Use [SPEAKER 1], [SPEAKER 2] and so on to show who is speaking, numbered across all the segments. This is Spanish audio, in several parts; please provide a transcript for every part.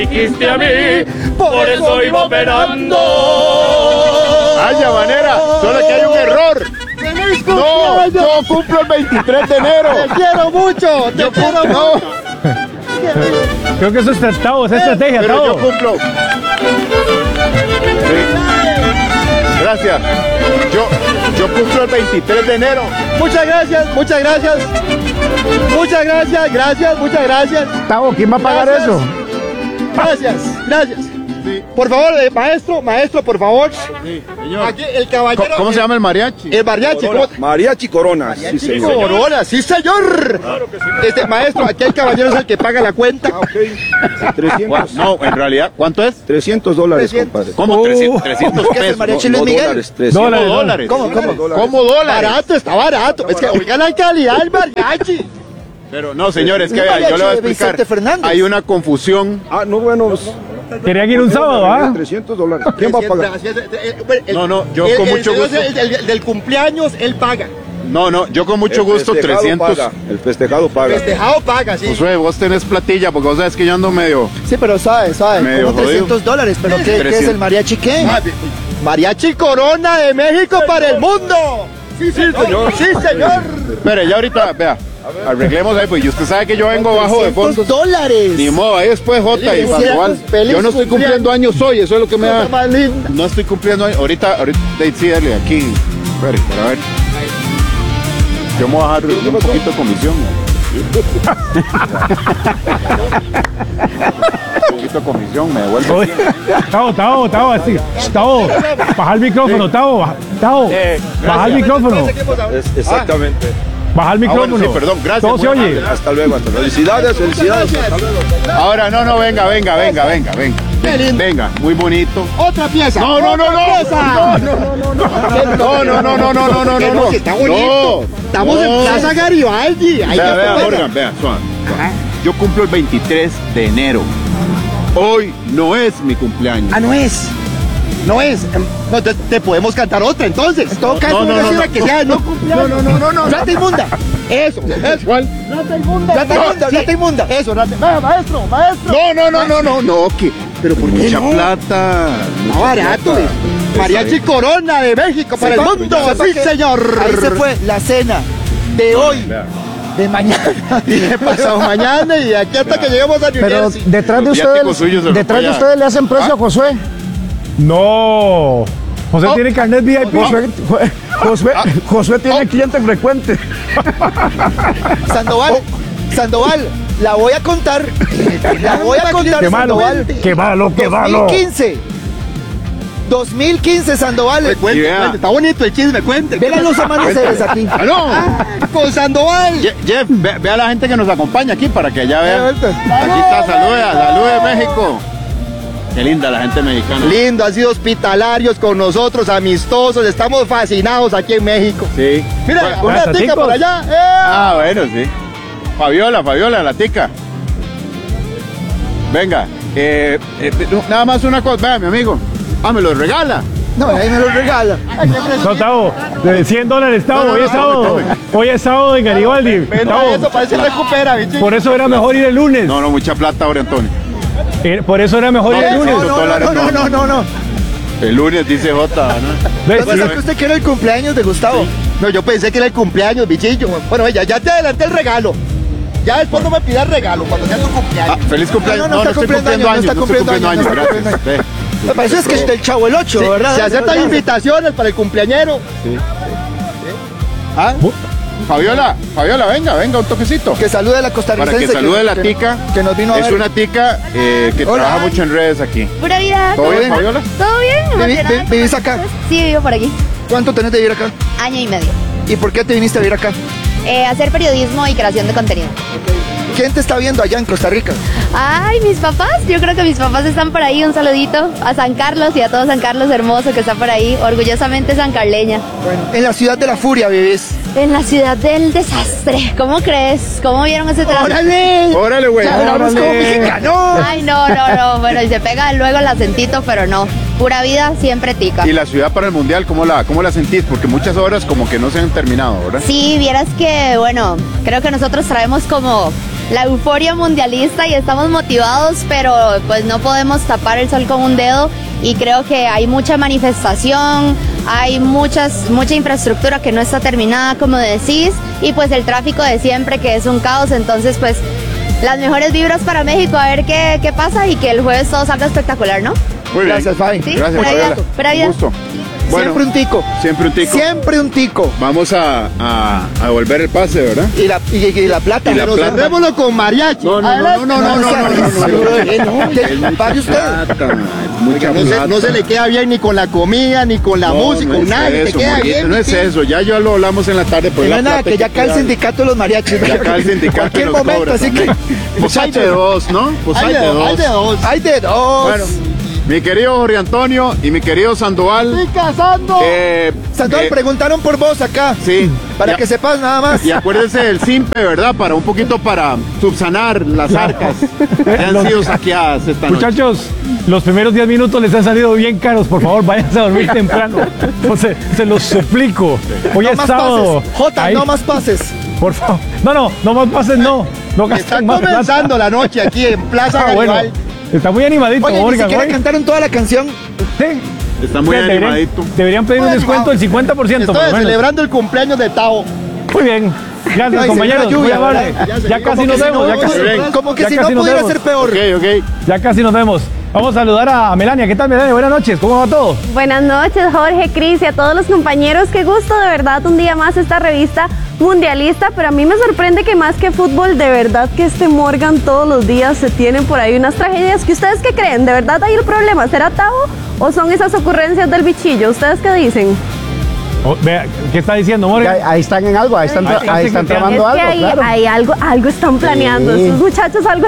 [SPEAKER 1] dijiste a mí, por eso vivo penando.
[SPEAKER 2] Ay, Habanera, solo que hay un error. No, yo cumplo el 23 de enero.
[SPEAKER 3] Te quiero mucho, te quiero mucho.
[SPEAKER 4] Creo que eso es Tavo, es estrategia,
[SPEAKER 2] Pero
[SPEAKER 4] Tavo.
[SPEAKER 2] yo cumplo. Sí. Gracias. Yo cumplo el 23 de enero.
[SPEAKER 3] Muchas gracias, muchas gracias. Muchas gracias, gracias, muchas gracias.
[SPEAKER 4] Tavo, ¿quién va a pagar
[SPEAKER 3] Gracias.
[SPEAKER 4] eso?
[SPEAKER 3] Gracias, gracias.
[SPEAKER 2] Sí.
[SPEAKER 3] Por favor, maestro, por favor.
[SPEAKER 2] Sí, señor.
[SPEAKER 3] Aquí el caballero.
[SPEAKER 2] ¿Cómo se llama el mariachi?
[SPEAKER 3] El mariachi.
[SPEAKER 5] Mariachi Corona. Sí, señor.
[SPEAKER 3] Corona, sí, señor. Maestro, aquí el caballero es el que paga la cuenta.
[SPEAKER 5] Ah, ok. 300.
[SPEAKER 2] No, en realidad, ¿cuánto es?
[SPEAKER 5] $300,
[SPEAKER 3] 300.
[SPEAKER 5] compadre.
[SPEAKER 2] ¿Cómo? 300
[SPEAKER 3] ¿Qué es el
[SPEAKER 2] pesos.
[SPEAKER 3] mariachi
[SPEAKER 5] No,
[SPEAKER 3] Luis Miguel?
[SPEAKER 5] dólares. 300.
[SPEAKER 2] ¿Dólares?
[SPEAKER 3] ¿Cómo?
[SPEAKER 2] ¿Cómo dólares?
[SPEAKER 3] Barato, está barato. Es que oiga la calidad del mariachi.
[SPEAKER 2] Pero no, señor, es que
[SPEAKER 3] El
[SPEAKER 2] vea, yo le voy a
[SPEAKER 3] mariachi de
[SPEAKER 2] explicar.
[SPEAKER 3] Vicente Fernández.
[SPEAKER 2] Hay una confusión.
[SPEAKER 5] Ah, no, bueno.
[SPEAKER 4] Querían ir un sábado, ¿ah?
[SPEAKER 5] $300. ¿Quién va a pagar?
[SPEAKER 2] No, yo con mucho gusto.
[SPEAKER 3] El del cumpleaños, él paga.
[SPEAKER 2] No, yo con mucho
[SPEAKER 5] El
[SPEAKER 2] gusto,
[SPEAKER 5] festejado
[SPEAKER 2] 300.
[SPEAKER 5] paga. El festejado paga.
[SPEAKER 3] Festejado paga, sí.
[SPEAKER 2] Josué, vos tenés platilla, porque vos sabes que yo ando medio.
[SPEAKER 3] Sí, pero sabe,
[SPEAKER 2] Medio
[SPEAKER 3] como $300, pero ¿qué es
[SPEAKER 2] 300.
[SPEAKER 3] el mariachi qué? Mariachi Corona de México para el mundo. Sí, señor. Sí, señor.
[SPEAKER 2] Espere, ya ahorita, vea, arreglemos ahí, pues y usted sabe que yo vengo bajo de fondos.
[SPEAKER 3] $300.
[SPEAKER 2] Ni modo, ahí después Jota y
[SPEAKER 3] Feliz
[SPEAKER 2] igual.
[SPEAKER 3] feliz
[SPEAKER 2] Yo no estoy cumpliendo años hoy, eso es lo que me da.
[SPEAKER 3] Cosa más linda.
[SPEAKER 2] No estoy cumpliendo años. Ahorita, sí, dale, aquí. Espere, para ver. Yo me voy a bajar un poquito de comisión. Un poquito de comisión, me devuelve.
[SPEAKER 4] Oye, Tavo, así. Tavo, baja el micrófono, Tavo, baja el micrófono.
[SPEAKER 5] Exactamente.
[SPEAKER 4] Baja el micrófono.
[SPEAKER 2] bueno, sí, perdón, gracias,
[SPEAKER 4] Todo se
[SPEAKER 2] buena
[SPEAKER 4] oye.
[SPEAKER 5] Hasta luego. Felicidades. Hasta luego.
[SPEAKER 2] Ahora, no, venga. Venga, muy bonito.
[SPEAKER 3] Otra pieza.
[SPEAKER 2] No.
[SPEAKER 3] Que está bonito. Estamos en Plaza Garibaldi. Ahí ya
[SPEAKER 2] Vea,
[SPEAKER 3] fue.
[SPEAKER 2] Morgan, vea, suave. Yo cumplo el 23 de enero. Hoy no es mi cumpleaños.
[SPEAKER 3] Ah, no es. No, te podemos cantar otra entonces. En todo caso,
[SPEAKER 2] no,
[SPEAKER 3] una que sea no cumpleaños. No. Plata inmunda. Eso.
[SPEAKER 2] ¿Cuál?
[SPEAKER 3] Plata inmunda. Eso, maestro.
[SPEAKER 2] No, que. Pero por mucha plata.
[SPEAKER 3] Está barato. Mariachi Corona de México para el mundo. Sí, señor. Ahí se fue la cena de hoy. De mañana y de pasado mañana y de aquí hasta que lleguemos a New
[SPEAKER 6] Pero
[SPEAKER 3] Jersey.
[SPEAKER 6] detrás de
[SPEAKER 2] Los viáticos suyos
[SPEAKER 6] ustedes,
[SPEAKER 2] se
[SPEAKER 6] detrás de
[SPEAKER 2] los
[SPEAKER 6] ustedes le hacen precio a Josué.
[SPEAKER 4] No. José tiene carnet VIP.
[SPEAKER 6] Josué tiene cliente frecuente.
[SPEAKER 3] Sandoval, la voy a contar.
[SPEAKER 4] Qué malo,
[SPEAKER 3] Sandoval.
[SPEAKER 4] qué malo.
[SPEAKER 3] 2015, Sandoval.
[SPEAKER 2] cuente.
[SPEAKER 3] Está bonito el chisme, cuente. Vean los amaneceres aquí. Con Sandoval.
[SPEAKER 2] Jeff, ve a la gente que nos acompaña aquí para que ya vean. Aquí está, salude México. Qué linda la gente mexicana.
[SPEAKER 3] Lindo, han sido hospitalarios con nosotros, amistosos, estamos fascinados aquí en México.
[SPEAKER 2] Sí.
[SPEAKER 3] Mira,
[SPEAKER 4] Bueno,
[SPEAKER 3] una tica por allá.
[SPEAKER 2] Ah, bueno, sí. Fabiola, la tica. Venga, nada más una cosa, vea, mi amigo. Me lo regala.
[SPEAKER 3] No, ahí me lo regala.
[SPEAKER 4] No, Tavo, de $100, Tavo,
[SPEAKER 2] No,
[SPEAKER 4] hoy es sábado.
[SPEAKER 2] tome.
[SPEAKER 4] Hoy es sábado en Garibaldi.
[SPEAKER 3] Venda
[SPEAKER 4] Tavo,
[SPEAKER 3] eso, parece que recupera, bicho.
[SPEAKER 4] por eso era mejor ir el lunes.
[SPEAKER 2] No, mucha plata ahora, Antonio.
[SPEAKER 4] Por eso era mejor ir el lunes.
[SPEAKER 3] No.
[SPEAKER 2] El lunes dice Jota, ¿no?
[SPEAKER 4] ¿Ves?
[SPEAKER 3] ¿Pensé que usted quiere el cumpleaños de Gustavo? No, yo pensé que era el cumpleaños, bichillo. Bueno, ya te adelanté el regalo. Ya después no me pidas regalo cuando sea tu cumpleaños.
[SPEAKER 2] Feliz cumpleaños.
[SPEAKER 3] No estoy cumpliendo años.
[SPEAKER 2] Gracias.
[SPEAKER 3] Me parece es que es del Chavo el 8, ¿verdad? Se aceptan invitaciones para el cumpleañero.
[SPEAKER 2] Fabiola, venga, un toquecito.
[SPEAKER 3] Que salude a la costarricense.
[SPEAKER 2] Para que salude la tica.
[SPEAKER 3] Que nos vino a ver.
[SPEAKER 2] Es una tica que
[SPEAKER 3] Hola.
[SPEAKER 2] trabaja mucho en redes aquí.
[SPEAKER 7] Pura vida.
[SPEAKER 2] ¿Todo bien, Fabiola?
[SPEAKER 7] ¿Todo bien? emocionada.
[SPEAKER 3] ¿Vivís acá?
[SPEAKER 7] Sí, vivo por aquí.
[SPEAKER 3] ¿Cuánto tenés de vivir acá?
[SPEAKER 7] Año y medio.
[SPEAKER 3] ¿Y por qué te viniste a vivir acá?
[SPEAKER 7] Hacer periodismo y creación de contenido.
[SPEAKER 3] ¿Quién te está viendo allá en Costa Rica?
[SPEAKER 7] Ay, mis papás. Yo creo que mis papás están por ahí. Un saludito a San Carlos y a todo San Carlos hermoso que está por ahí. Orgullosamente sancarleña.
[SPEAKER 3] Bueno, en la ciudad de la furia vivís.
[SPEAKER 7] En la ciudad del desastre. ¿Cómo crees? ¿Cómo vieron ese trabajo?
[SPEAKER 2] Órale, güey.
[SPEAKER 3] Hablamos como mexicano.
[SPEAKER 7] Ay, no. Bueno, y se pega luego el acentito, pero no. Pura vida, siempre tica.
[SPEAKER 2] ¿Y la ciudad para el mundial, cómo la sentís? Porque muchas obras como que no se han terminado, ¿verdad?
[SPEAKER 7] Sí, vieras que, bueno, creo que nosotros traemos como la euforia mundialista y estamos motivados, pero pues no podemos tapar el sol con un dedo y creo que hay mucha manifestación, hay mucha infraestructura que no está terminada, como decís, y pues el tráfico de siempre que es un caos, entonces pues las mejores vibras para México, a ver qué pasa y que el jueves todo salga espectacular, ¿no?
[SPEAKER 2] Muy bien.
[SPEAKER 3] Gracias, Fabi.
[SPEAKER 7] Sí,
[SPEAKER 2] Gracias,
[SPEAKER 7] Fabiola.
[SPEAKER 2] Fabiola. Un gusto. Bueno,
[SPEAKER 3] Siempre un tico.
[SPEAKER 2] siempre un tico.
[SPEAKER 3] Siempre un tico.
[SPEAKER 2] Vamos a devolver el pase, ¿verdad?
[SPEAKER 3] Y la plata.
[SPEAKER 2] Y la
[SPEAKER 3] pero
[SPEAKER 2] plata.
[SPEAKER 3] cerrémoslo con mariachi.
[SPEAKER 2] No.
[SPEAKER 3] Pague usted.
[SPEAKER 2] Mucha plata.
[SPEAKER 3] No se le queda bien ni con la comida, ni con la música,
[SPEAKER 2] no es
[SPEAKER 3] nada.
[SPEAKER 2] eso,
[SPEAKER 3] Te queda
[SPEAKER 2] Morguito,
[SPEAKER 3] bien.
[SPEAKER 2] no es eso, ya lo hablamos en la tarde. Pues
[SPEAKER 3] No es
[SPEAKER 2] la
[SPEAKER 3] nada,
[SPEAKER 2] plata
[SPEAKER 3] que ya cae el
[SPEAKER 2] queda.
[SPEAKER 3] sindicato de los mariachis.
[SPEAKER 2] Ya cae el sindicato.
[SPEAKER 3] Cualquier
[SPEAKER 2] y los
[SPEAKER 3] momento,
[SPEAKER 2] cobra
[SPEAKER 3] así que.
[SPEAKER 2] también. Pues hay de dos, ¿no? Pues hay de dos.
[SPEAKER 3] Hay de dos.
[SPEAKER 2] Bueno, mi querido Jorge Antonio y mi querido Sandoval.
[SPEAKER 3] ¡Estoy casando! Sandoval, preguntaron por vos acá.
[SPEAKER 2] Sí.
[SPEAKER 3] Para
[SPEAKER 2] Ya.
[SPEAKER 3] que sepas nada más.
[SPEAKER 2] Y acuérdense del SIMPE, ¿verdad? Para un poquito para subsanar las arcas que han sido saqueadas esta noche.
[SPEAKER 4] Muchachos, los primeros 10 minutos les han salido bien caros. Por favor, váyanse a dormir temprano. Entonces, se los suplico. Hoy
[SPEAKER 3] No
[SPEAKER 4] es
[SPEAKER 3] más
[SPEAKER 4] sábado.
[SPEAKER 3] pases. Jota,
[SPEAKER 4] Ahí,
[SPEAKER 3] no más pases.
[SPEAKER 4] por favor. No más pases, no. No
[SPEAKER 3] Está
[SPEAKER 4] gasten más plata.
[SPEAKER 3] comenzando la noche aquí en Plaza
[SPEAKER 4] Bueno,
[SPEAKER 3] Garibaldi.
[SPEAKER 4] está muy animadito,
[SPEAKER 3] Oye, ni
[SPEAKER 4] Morgan.
[SPEAKER 3] siquiera
[SPEAKER 4] hoy.
[SPEAKER 3] cantaron toda la canción.
[SPEAKER 4] Sí.
[SPEAKER 2] Está muy animadito.
[SPEAKER 4] Deberían pedir un
[SPEAKER 3] Muy
[SPEAKER 4] descuento del
[SPEAKER 3] animado.
[SPEAKER 4] 50%. por lo
[SPEAKER 3] Estoy
[SPEAKER 4] menos.
[SPEAKER 3] celebrando el cumpleaños de Tao.
[SPEAKER 4] Muy bien. Gracias,
[SPEAKER 3] Ay,
[SPEAKER 4] compañeros.
[SPEAKER 3] se vino la lluvia,
[SPEAKER 4] Muy amable.
[SPEAKER 3] ¿verdad?
[SPEAKER 4] Ya casi
[SPEAKER 3] Como
[SPEAKER 4] nos
[SPEAKER 3] que si
[SPEAKER 4] vemos.
[SPEAKER 3] no,
[SPEAKER 4] Ya casi.
[SPEAKER 3] como que
[SPEAKER 4] ya
[SPEAKER 3] si
[SPEAKER 4] casi
[SPEAKER 3] no
[SPEAKER 4] nos
[SPEAKER 3] pudiera
[SPEAKER 4] vemos.
[SPEAKER 3] ser peor.
[SPEAKER 2] Ok.
[SPEAKER 4] Ya casi nos vemos. Vamos a saludar a Melania. ¿Qué tal, Melania? Buenas noches. ¿Cómo va todo?
[SPEAKER 8] Buenas noches, Jorge, Cris y a todos los compañeros. Qué gusto de verdad un día más esta revista mundialista, pero a mí me sorprende que más que fútbol, de verdad que Morgan todos los días se tienen por ahí unas tragedias. ¿Que ustedes qué creen? ¿De verdad hay el problema? ¿Será Tao o son esas ocurrencias del bichillo? ¿Ustedes qué dicen?
[SPEAKER 4] Oh, vea, ¿qué está diciendo, Morgan?
[SPEAKER 6] Ahí están en algo, ahí están
[SPEAKER 8] Es
[SPEAKER 6] tramando
[SPEAKER 8] que
[SPEAKER 6] algo,
[SPEAKER 8] hay
[SPEAKER 6] claro.
[SPEAKER 8] algo están planeando.
[SPEAKER 6] Sí.
[SPEAKER 8] Estos muchachos algo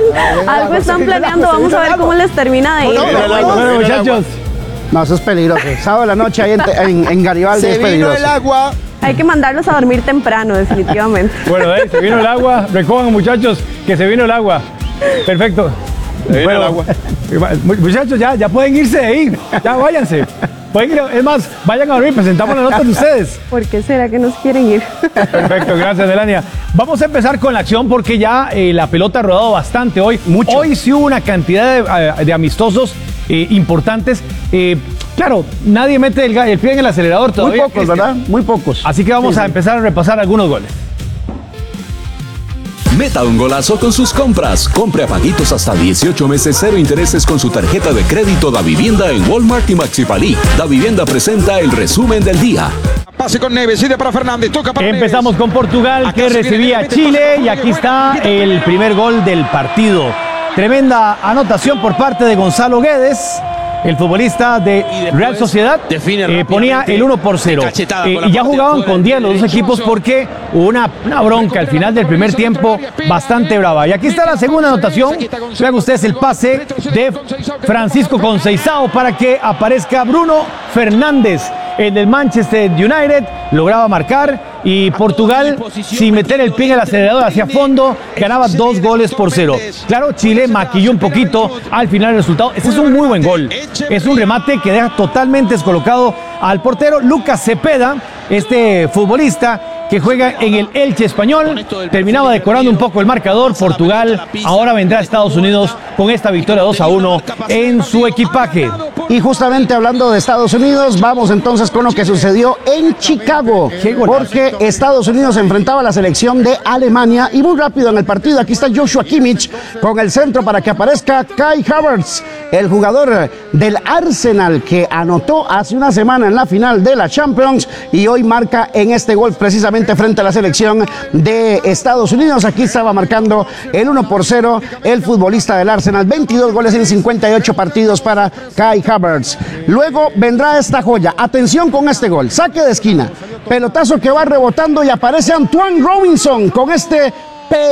[SPEAKER 8] están planeando. Vamos a ver cómo les termina de ir.
[SPEAKER 4] Bueno, muchachos.
[SPEAKER 6] No, eso es peligroso. Sábado de la noche ahí en Garibaldi
[SPEAKER 3] Se
[SPEAKER 6] es
[SPEAKER 3] vino
[SPEAKER 6] peligroso.
[SPEAKER 3] el agua.
[SPEAKER 8] Hay que mandarlos a dormir temprano, definitivamente.
[SPEAKER 4] Bueno, se vino el agua. Recojan, muchachos, que se vino el agua. Perfecto.
[SPEAKER 2] Se vino el agua.
[SPEAKER 4] Muchachos, ya pueden irse de ahí. Ya váyanse. Pueden ir, es más, vayan a dormir, presentamos las notas de ustedes.
[SPEAKER 8] ¿Por qué será que nos quieren ir?
[SPEAKER 4] Perfecto, gracias, Melania. Vamos a empezar con la acción porque ya la pelota ha rodado bastante hoy. Hoy sí hubo una cantidad de amistosos importantes. Claro, nadie mete el pie en el acelerador todavía.
[SPEAKER 6] Muy pocos, ¿verdad? Muy pocos.
[SPEAKER 4] Así que vamos a empezar a repasar algunos goles.
[SPEAKER 9] Meta un golazo con sus compras. Compre a paguitos hasta 18 meses, 0 intereses con su tarjeta de crédito Da Vivienda en Walmart y Maxi Palí. Da Vivienda presenta el resumen del día.
[SPEAKER 1] Pase con Neves, sigue para Fernández, toca para
[SPEAKER 4] Empezamos con Portugal, que recibía a Chile, y aquí está el primer gol del partido. Tremenda anotación por parte de Gonzalo Guedes, el futbolista de Real Sociedad. Ponía el 1-0. Y ya jugaban con 10 los dos equipos porque hubo una bronca al final del primer tiempo bastante brava. Y aquí está la segunda anotación. Vean ustedes el pase de Francisco Conceição para que aparezca Bruno Fernández, el del Manchester United. Lograba marcar y Portugal, sin meter el pie en el acelerador hacia fondo, ganaba 2-0. Claro, Chile maquilló un poquito al final el resultado. Este es un muy buen gol. Es un remate que deja totalmente descolocado al portero Lucas Cepeda, este futbolista que juega en el Elche español. Terminaba decorando un poco el marcador. Portugal ahora vendrá a Estados Unidos con esta victoria 2-1 en su equipaje.
[SPEAKER 6] Y justamente hablando de Estados Unidos, vamos entonces con lo que sucedió en Chicago. Porque Estados Unidos se enfrentaba a la selección de Alemania y muy rápido en el partido. Aquí está Joshua Kimmich con el centro para que aparezca Kai Havertz, el jugador del Arsenal que anotó hace una semana en la final de la Champions y hoy marca en este gol precisamente frente a la selección de Estados Unidos. Aquí estaba marcando el 1-0 el futbolista del Arsenal. 22 goles en 58 partidos para Kai Havertz. Luego vendrá esta joya. Atención con este gol. Saque de esquina. Pelotazo que va rebotando y aparece Antoine Robinson con este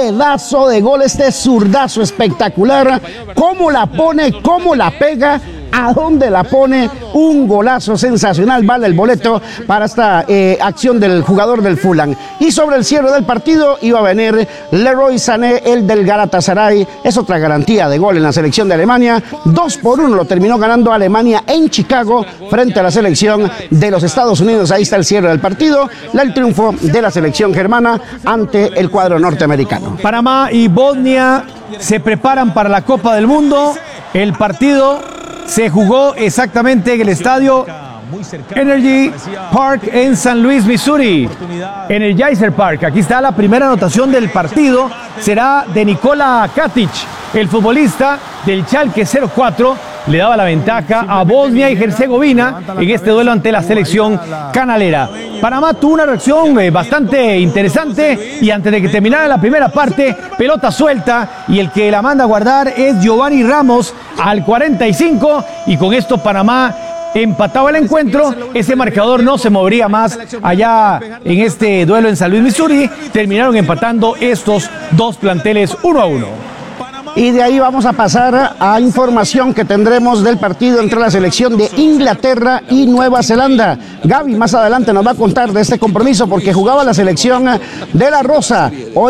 [SPEAKER 6] pedazo de gol, este zurdazo espectacular. Cómo la pone, cómo la pega ¿A dónde la pone? Un golazo sensacional, vale el boleto para esta acción del jugador del Fulham. Y sobre el cierre del partido iba a venir Leroy Sané, el del Galatasaray. Es otra garantía de gol en la selección de Alemania. 2-1 lo terminó ganando Alemania en Chicago frente a la selección de los Estados Unidos. Ahí está el cierre del partido, el triunfo de la selección germana ante el cuadro norteamericano.
[SPEAKER 4] Panamá y Bosnia se preparan para la Copa del Mundo. El partido se jugó exactamente en el estadio Energy Park en San Luis, Missouri. Energizer Park. Aquí está la primera anotación del partido. Será de Nikola Katic, el futbolista del Schalke 04. Le daba la ventaja a Bosnia y Herzegovina en este duelo ante la selección canalera. Panamá tuvo una reacción bastante interesante y antes de que terminara la primera parte, pelota suelta y el que la manda a guardar es Giovanni Ramos al 45 y con esto Panamá empataba el encuentro. Ese marcador no se movería más allá en este duelo en San Luis, Missouri. Terminaron empatando estos dos planteles 1-1.
[SPEAKER 6] Y de ahí vamos a pasar a información que tendremos del partido entre la selección de Inglaterra y Nueva Zelanda. Gaby más adelante nos va a contar de este compromiso porque jugaba la selección de la Rosa. Hoy